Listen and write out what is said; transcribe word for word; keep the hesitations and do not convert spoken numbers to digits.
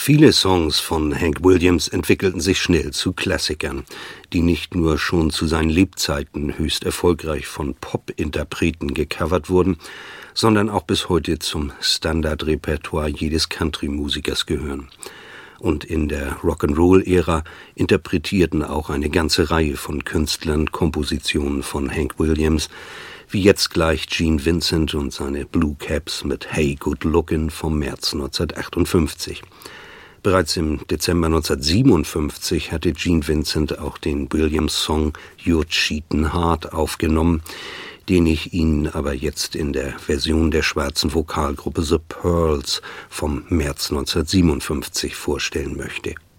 Viele Songs von Hank Williams entwickelten sich schnell zu Klassikern, die nicht nur schon zu seinen Lebzeiten höchst erfolgreich von Pop-Interpreten gecovert wurden, sondern auch bis heute zum Standardrepertoire jedes Country-Musikers gehören. Und in der Rock'n'Roll-Ära interpretierten auch eine ganze Reihe von Künstlern Kompositionen von Hank Williams, wie jetzt gleich Gene Vincent und seine Blue Caps mit Hey Good Lookin' vom März neunzehnhundertachtundfünfzig. Bereits im Dezember neunzehnhundertsiebenundfünfzig hatte Gene Vincent auch den Williams-Song You're Cheatin' Hard aufgenommen, den ich Ihnen aber jetzt in der Version der schwarzen Vokalgruppe The Pearls vom März neunzehnhundertsiebenundfünfzig vorstellen möchte.